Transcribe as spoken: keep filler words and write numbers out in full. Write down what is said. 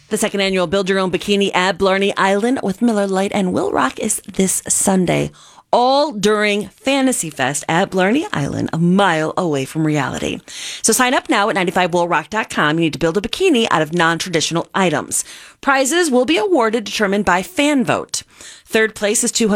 The second annual Build Your Own Bikini at Blarney Island with Miller Lite and Will Rock is this Sunday, all during Fantasy Fest at Blarney Island, a mile away from reality. So sign up now at ninety-five will rock dot com. You need to build a bikini out of non-traditional items. Prizes will be awarded determined by fan vote. Third place is two hundred